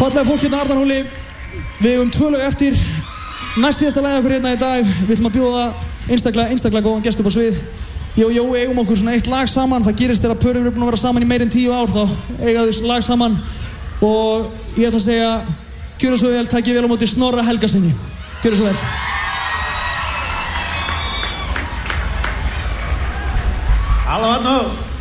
Fallega fólk hérna á Arnarhóli. Við eigum 2 lög eftir. Næst síðasta lagið okkur hérna í dag. Við ætlum að bjóða einstaklega góðan gest upp á svið. Ég og Jói eigum okkur svona eitt lag saman. Það gerist þegar pörum eru búin að vera saman í meir en 10 ár. Þá eiga þau lag saman. Og ég ætla að segja, gjöra svo vel, takk ég vel á móti Snorra Helgasyni. Gjöra svo vel. Halló, halló.